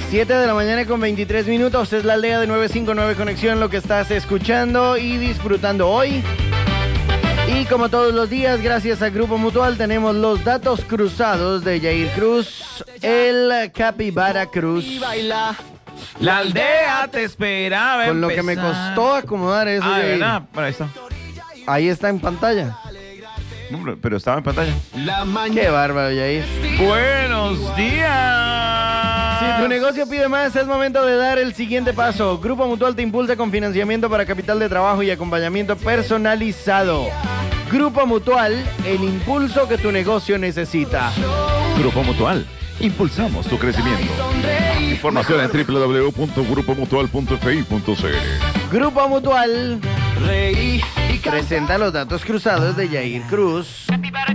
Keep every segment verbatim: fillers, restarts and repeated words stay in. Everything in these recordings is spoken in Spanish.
siete de la mañana con veintitrés minutos. Es la aldea de novecientos cincuenta y nueve Conexión, lo que estás escuchando y disfrutando hoy. Y como todos los días, gracias a Grupo Mutual, tenemos los datos cruzados de Yair Cruz, el Capibara Cruz. La aldea te esperaba. Con lo que me costó acomodar eso. Ah, Yair. ¿verdad? Bueno, ahí está. Ahí está en pantalla. No, pero estaba en pantalla. Qué bárbaro, Yair. Buenos días. Si tu negocio pide más, es momento de dar el siguiente paso. Grupo Mutual te impulsa con financiamiento para capital de trabajo y acompañamiento personalizado. Grupo Mutual, el impulso que tu negocio necesita. Grupo Mutual, impulsamos tu crecimiento. Información en doble u doble u doble u punto grupo mutual punto f i punto c l. Grupo Mutual presenta los datos cruzados de Yair Cruz.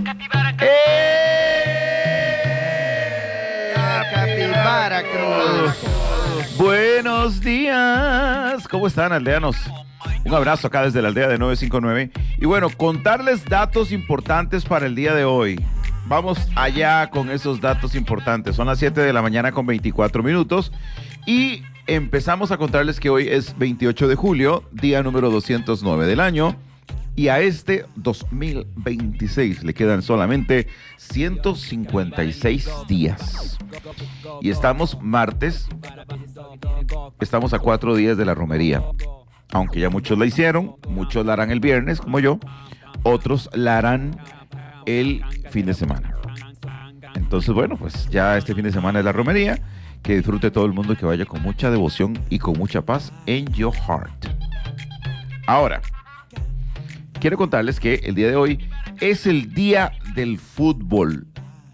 ¡Eh! Capibara Cruz. Buenos días. ¿Cómo están, aldeanos? Un abrazo acá desde la aldea de novecientos cincuenta y nueve. Y bueno, contarles datos importantes para el día de hoy. Vamos allá con esos datos importantes. Son las siete de la mañana con veinticuatro minutos. Y empezamos a contarles que hoy es veintiocho de julio, día número doscientos nueve del año. Y a este dos mil veintiséis le quedan solamente ciento cincuenta y seis días. Y estamos martes. Estamos a cuatro días de la romería. Aunque ya muchos la hicieron, muchos la harán el viernes, como yo. Otros la harán el fin de semana. Entonces, bueno, pues ya este fin de semana es la romería. Que disfrute todo el mundo y que vaya con mucha devoción y con mucha paz en your heart. Ahora, quiero contarles que el día de hoy es el día del fútbol.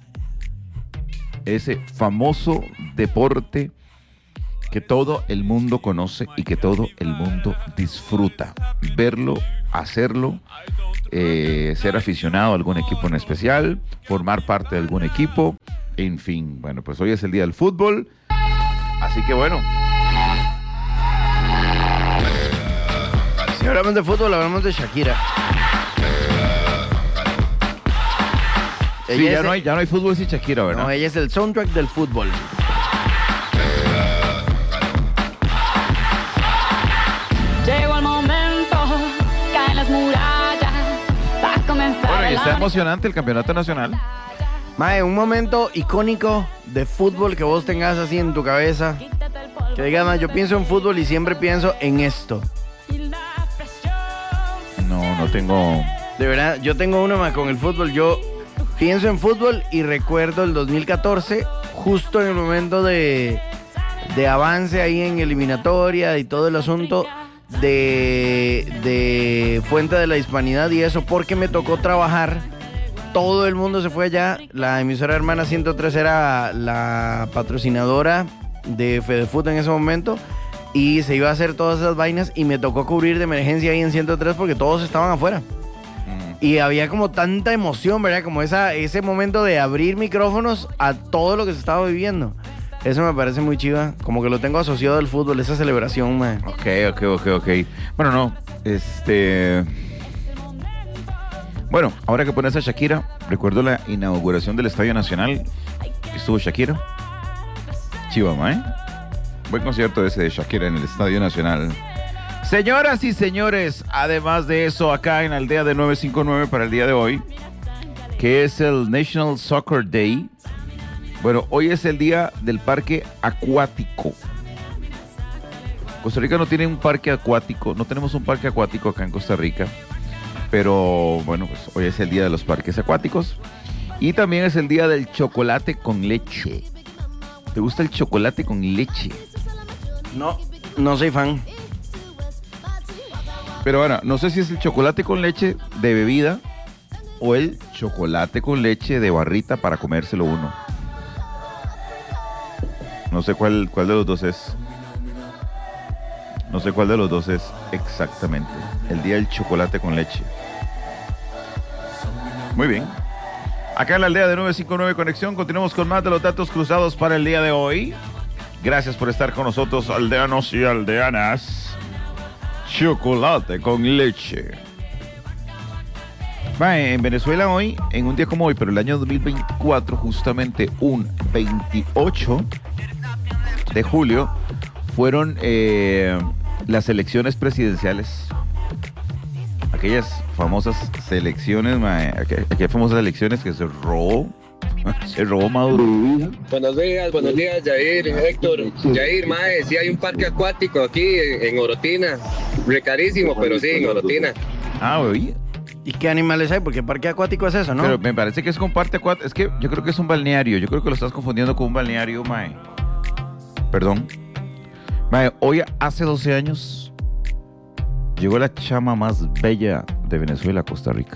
Ese famoso deporte que todo el mundo conoce y que todo el mundo disfruta. Verlo, hacerlo, eh, ser aficionado a algún equipo en especial, formar parte de algún equipo, en fin. Bueno, pues hoy es el día del fútbol, así que bueno. Si hablamos de fútbol, hablamos de Shakira. Sí, Ella ya es no, el- hay, ya no hay fútbol sin Shakira, ¿verdad? No, ella es el soundtrack del fútbol. Llegó el momento, caen las murallas, va a comenzar Bueno, y el está año. emocionante el campeonato nacional. Mae, un momento icónico de fútbol que vos tengas así en tu cabeza. Quítate el polvo Que digas, mae, yo pienso en fútbol y siempre pienso en esto. y la presión. No, no tengo... De verdad, yo tengo uno más con el fútbol. Yo pienso en fútbol y recuerdo el dos mil catorce, justo en el momento de, de avance ahí en eliminatoria y todo el asunto de, de Fuente de la Hispanidad y eso, porque me tocó trabajar. Todo el mundo se fue allá. La emisora hermana ciento tres era la patrocinadora de Fedefoot en ese momento. Y se iba a hacer todas esas vainas y me tocó cubrir de emergencia ahí en ciento tres porque todos estaban afuera. Y había como tanta emoción, ¿verdad? Como esa, ese momento de abrir micrófonos a todo lo que se estaba viviendo. Eso me parece muy chiva. Como que lo tengo asociado al fútbol, esa celebración, man. Ok, ok, ok, ok. Bueno, no, este... Bueno, ahora que pones a Shakira, recuerdo la inauguración del Estadio Nacional. Estuvo Shakira. Chiva, ¿eh? Buen concierto ese de Shakira en el Estadio Nacional. Señoras y señores, además de eso, acá en la aldea de novecientos cincuenta y nueve para el día de hoy, que es el National Soccer Day. Bueno, hoy es el día del parque acuático. Costa Rica no tiene un parque acuático, no tenemos un parque acuático acá en Costa Rica, pero bueno, pues hoy es el día de los parques acuáticos y también es el día del chocolate con leche. ¿Te gusta el chocolate con leche? No, no soy fan. Pero bueno, no sé si es el chocolate con leche de bebida o el chocolate con leche de barrita para comérselo uno. No sé cuál, cuál de los dos es. No sé cuál de los dos es exactamente. El día del chocolate con leche. Muy bien. Acá en la aldea de novecientos cincuenta y nueve Conexión continuamos con más de los datos cruzados para el día de hoy. Gracias por estar con nosotros, aldeanos y aldeanas. Chocolate con leche. Va, en Venezuela hoy, en un día como hoy, pero el año dos mil veinticuatro, justamente un veintiocho de julio fueron eh, las elecciones presidenciales. Aquellas famosas selecciones, mae, aqu- aquellas famosas elecciones que se robó, se robó Maduro. Buenos días, buenos días, Yair, Héctor. Yair, mae, sí hay un parque acuático aquí en, en Orotina. Re carísimo, pero sí, en Orotina. Ah, oye. ¿Y qué animales hay? Porque parque acuático es eso, ¿no? Pero me parece que es con parte acuática. Es que yo creo que es un balneario. Yo creo que lo estás confundiendo con un balneario, mae. Perdón. Mae, hoy hace doce años llegó la chama más bella de Venezuela a Costa Rica.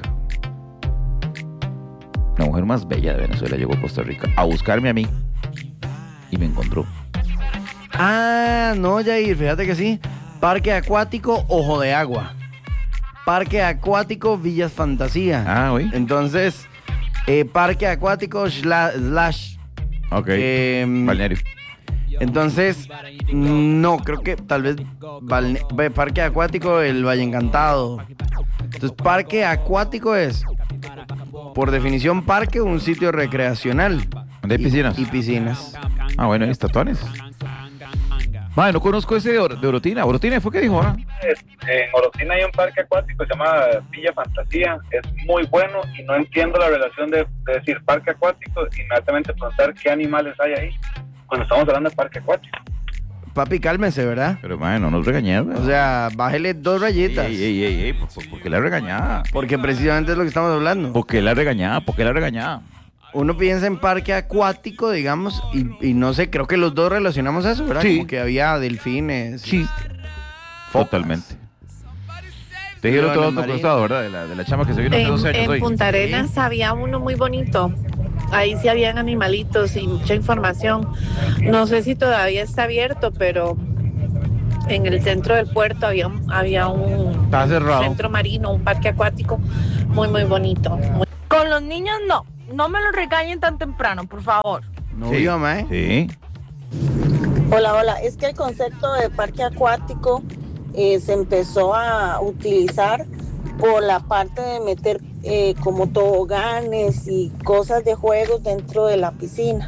La mujer más bella de Venezuela llegó a Costa Rica a buscarme a mí y me encontró. Ah, no, Jair, fíjate que sí. Parque acuático Ojo de Agua. Parque acuático Villas Fantasía. Ah, oye. Entonces, eh, parque acuático Shla- slash. Ok. eh, balneario. Entonces, no, creo que tal vez balne- ve, parque acuático el Valle Encantado. Entonces, parque acuático es, por definición, parque, un sitio recreacional. ¿Dónde hay Y- piscinas? Y, piscinas. Ah, bueno, ahí está Tuanes. Mae, no conozco ese de, Or- de Orotina. ¿Orotina fue que dijo ahora? En Orotina hay un parque acuático, se llama Villa Fantasía, es muy bueno y no entiendo la relación de, de decir parque acuático y inmediatamente preguntar qué animales hay ahí cuando estamos hablando de parque acuático. Papi, cálmense, ¿verdad? Pero, mae, no nos regañes. O sea, bájele dos rayitas. Ey, ey, ey, ey, ¿por, por- por qué la regañada? Porque precisamente es lo que estamos hablando. ¿Por qué la regañada? ¿Por qué la regañada? Uno piensa en parque acuático, digamos, y, y no sé, creo que los dos relacionamos eso, ¿verdad? Sí. Como que había delfines. Sí. Focas. Totalmente. Te dijeron Leones todo tu marinos. costado, ¿verdad? De la, de la chama que se vino hace En, doce años en hoy. Punta Arenas había uno muy bonito. Ahí sí habían animalitos y mucha información. No sé si todavía está abierto, pero en el centro del puerto había, un- había un Está cerrado. centro marino, un parque acuático muy, muy bonito. Muy- Con los niños no, no me los regañen tan temprano, por favor. No Sí. vio, mae. Sí. Hola, hola. Es que el concepto de parque acuático eh, se empezó a utilizar por la parte de meter eh, como toboganes y cosas de juegos dentro de la piscina.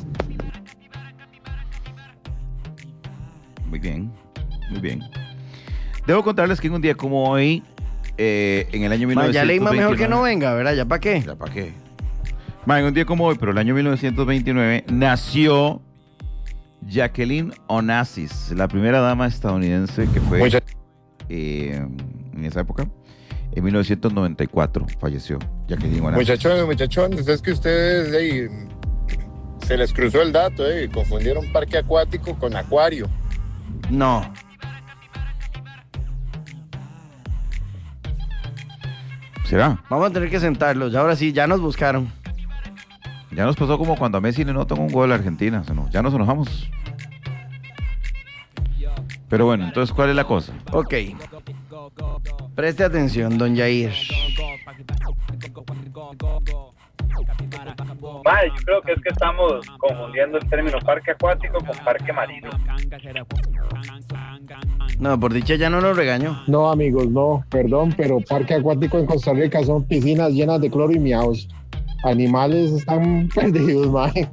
Muy bien. Muy bien. Debo contarles que en un día como hoy, eh, en el año Ma, ya leí más mejor que no veintinueve. venga, ¿verdad? ¿Ya para qué? ¿Ya para qué? Ma, en un día como hoy, pero el año mil novecientos veintinueve, nació Jacqueline Onassis, la primera dama estadounidense que fue Mucha- eh, en esa época. En mil novecientos noventa y cuatro falleció Jacqueline Onassis. Muchachones, muchachones, es que ustedes ahí se les cruzó el dato, eh, confundieron parque acuático con acuario. No. ¿Será? Vamos a tener que sentarlos. Ya ahora sí, ya nos buscaron. Ya nos pasó como cuando a Messi le notan un gol a Argentina. Se nos- ya nos enojamos. Pero bueno, entonces, ¿cuál es la cosa? Ok. Preste atención, don Yair. Mae, yo creo que es que estamos confundiendo el término parque acuático con parque marino. No, por dicha ya no nos regañó. No, amigos, no, perdón, pero parque acuático en Costa Rica son piscinas llenas de cloro y miados. Animales están perdidos, mae.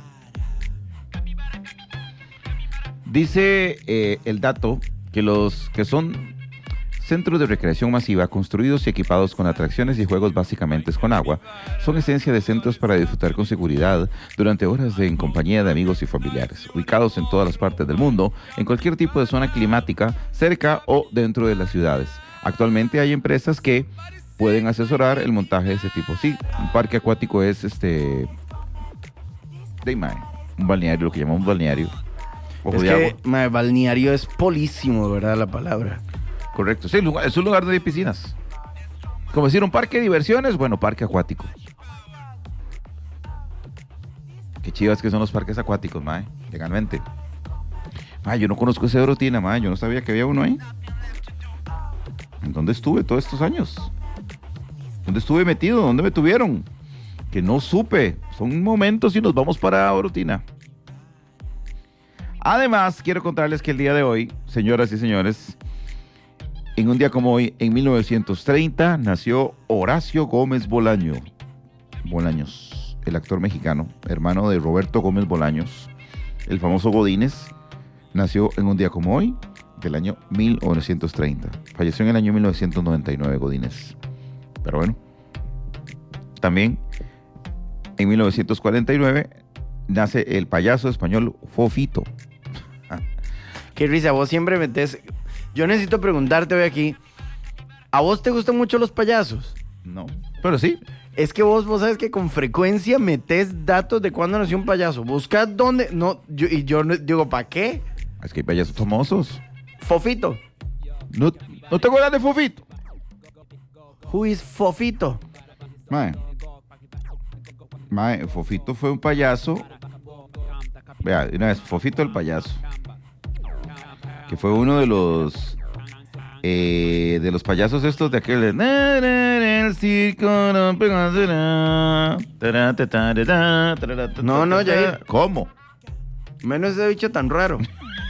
Dice eh, el dato que los que son centros de recreación masiva construidos y equipados con atracciones y juegos básicamente con agua son esencia de centros para disfrutar con seguridad durante horas de en compañía de amigos y familiares, ubicados en todas las partes del mundo, en cualquier tipo de zona climática, cerca o dentro de las ciudades. Actualmente hay empresas que pueden asesorar el montaje de ese tipo. Sí, un parque acuático es este de imagen, un balneario, lo que llamamos balneario. Ojo Es de que, agua. mae, balneario es polísimo, ¿verdad? La palabra. Correcto, sí, lugar- es un lugar donde hay piscinas. Como decir un parque de diversiones, bueno, parque acuático. Qué chivas que son los parques acuáticos, mae, legalmente. Mae, yo no conozco ese de Orotina, mae, yo no sabía que había uno ahí. ¿En dónde estuve todos estos años? ¿Dónde estuve metido? ¿Dónde me tuvieron? Que no supe. Son momentos y nos vamos para Orotina. Además, quiero contarles que el día de hoy, señoras y señores, en un día como hoy, en mil novecientos treinta, nació Horacio Gómez Bolaño. Bolaños, el actor mexicano, hermano de Roberto Gómez Bolaños, el famoso Godínez, nació en un día como hoy, del año mil novecientos treinta. Falleció en el año mil novecientos noventa y nueve, Godínez. Pero bueno, también en mil novecientos cuarenta y nueve nace el payaso español Fofito. Qué risa, vos siempre metes... Yo necesito preguntarte hoy aquí, ¿a vos te gustan mucho los payasos? No, pero sí. Es que vos, vos sabes que con frecuencia metes datos de cuándo nació un payaso. Buscad dónde... No, yo, y yo no- digo, ¿para qué? Es que hay payasos famosos. Fofito. ¿No, ¿no te acuerdas de Fofito? Who is Fofito? Mae. Mae, Fofito fue un payaso. Vea, de una vez, Fofito el payaso. Que fue uno de los eh, de los payasos estos de aquel de, "Na, na, na, el circo no pegará, tará, ta, ta, ta, ta, tará, ta, No, ta, no, ta". Yair. ¿Cómo? Menos ese bicho tan raro.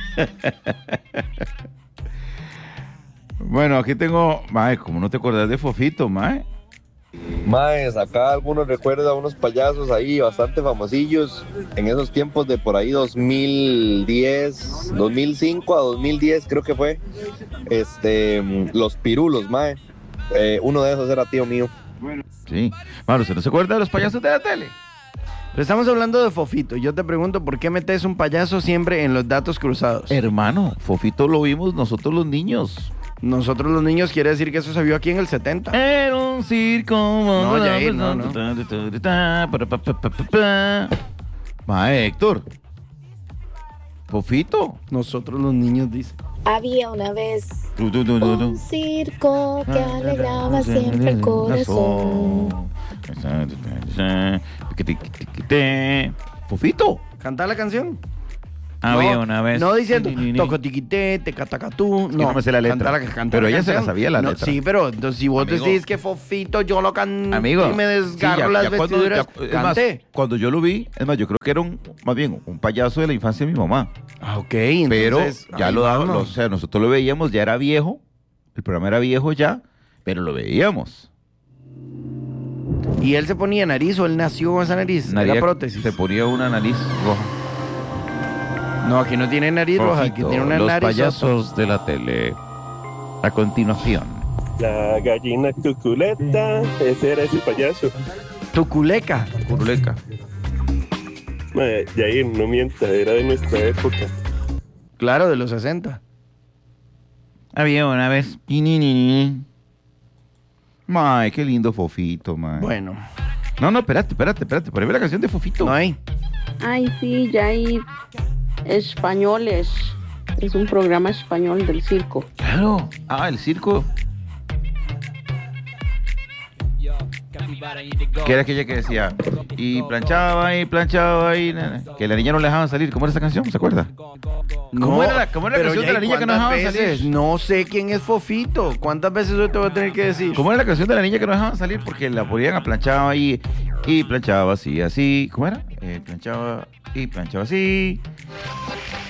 Bueno, aquí tengo, mae, ¿cómo no te acordás de Fofito, mae? Maes, acá algunos recuerdan a unos payasos ahí bastante famosillos en esos tiempos de por ahí dos mil diez, dos mil cinco a dos mil diez creo que fue. Este, los pirulos, mae. Eh, uno de esos era tío mío. Sí. Bueno, ¿usted no se acuerda de los payasos de la tele? Pero estamos hablando de Fofito. Yo te pregunto, ¿por qué metes un payaso siempre en los datos cruzados? Hermano, Fofito lo vimos nosotros los niños. Nosotros los niños quiere decir que eso se vio aquí en el setenta. Era un circo. No, Yair, no, no. Mae, Héctor. Fofito. Nosotros los niños, dice. Había una vez Du, du, du, du, du. un circo que alegraba siempre el corazón. Fofito. ¿Cantar la canción? Había No, una vez. No diciendo Ni, ni, ni. toco tiquité, te catacatú. que no me sé la letra. canta canta Pero la ella se la canción. sabía la No, letra. Sí, pero entonces si vos Amigo. decís que Fofito yo lo canto Amigo. y me desgarro sí, ya- las ya cuando- vestiduras, ya- es más, canté. cuando yo lo vi, es más, yo creo que era un, más bien, un payaso de la infancia de mi mamá. Ah, ok, Pero entonces, ya ahí lo daban, vamos. o sea, nosotros lo veíamos, ya era viejo, el programa era viejo ya, pero lo veíamos. ¿Y él se ponía nariz o él nació con esa nariz? Nadie Era prótesis. Se ponía una nariz roja. No, aquí no tiene nariz roja, aquí Fofito, tiene una los nariz. payasos de la tele. A continuación. La gallina cuculeta, ese era ese payaso. Tuculeca. Curuleca. Mae, Yair, no mienta, era de nuestra época. Claro, de los sesenta. Había una vez. May, qué lindo Fofito, mae. Bueno. No, no, espérate, espérate, espérate. Poneme la canción de Fofito. No hay. Ay, sí, ya hay españoles. Es un programa español del circo. Claro. Ah, el circo. Que era aquella que decía, y planchaba y planchaba y na, na, que la niña no le dejaban salir. ¿Cómo era esa canción? ¿Se acuerda? ¿Cómo era la, cómo era la pero canción ya, de la ¿y niña que no cuántas dejaban veces? salir? No sé quién es Fofito. ¿Cuántas veces yo te voy a tener que decir? ¿Cómo era la canción de la niña que no dejaban salir? Porque la ponían a planchaba y, y planchaba así, así. ¿Cómo era? Eh, planchaba y planchaba así.